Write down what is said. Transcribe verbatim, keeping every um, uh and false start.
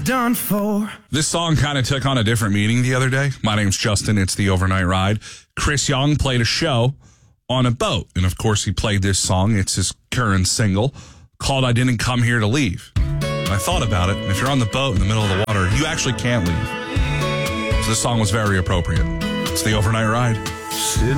done for. This song kind of took on a different meaning the other day. My name's Justin. It's the Overnight Ride. Chris Young played a show on a boat. And, of course, he played this song. It's his current single called I Didn't Come Here to Leave. And I thought about it. And if you're on the boat in the middle of the water, you actually can't leave. So this song was very appropriate. It's the Overnight Ride.